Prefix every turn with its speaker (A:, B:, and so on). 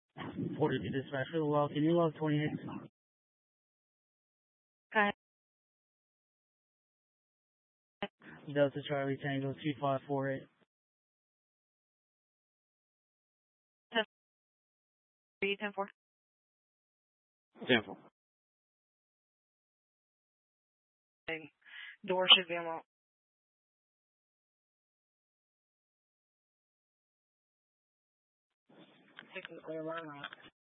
A: Porter to dispatch for the log. Can you log 28?
B: Okay.
A: Delta Charlie Tango 2548.
B: 10-4.
A: 10-4.
B: Door should be unlocked. Technically alarm out.